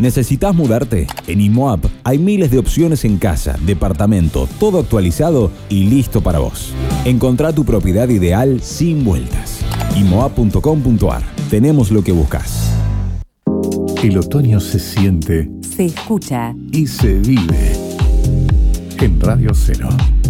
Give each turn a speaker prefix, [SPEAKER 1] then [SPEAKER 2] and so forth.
[SPEAKER 1] ¿Necesitas mudarte? En IMOAP hay miles de opciones en casa, departamento, todo actualizado y listo para vos. Encontrá tu propiedad ideal sin vueltas. IMOAP.com.ar. Tenemos lo que buscas.
[SPEAKER 2] El otoño se siente,
[SPEAKER 3] se escucha
[SPEAKER 2] y se vive en Radio Cero.